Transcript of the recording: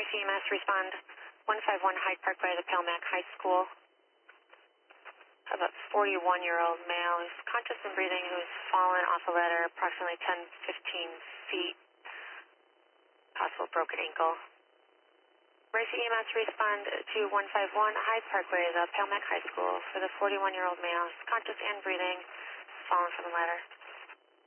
Emergency EMS respond 151 Hyde Parkway to Pelmac High School. Have a 41-year-old male who's conscious and breathing who's fallen off a ladder approximately 10-15 feet. Possible broken ankle. Emergency EMS respond to 151 Hyde Parkway to Pelmac High School for the 41-year-old male who's conscious and breathing, fallen from the ladder.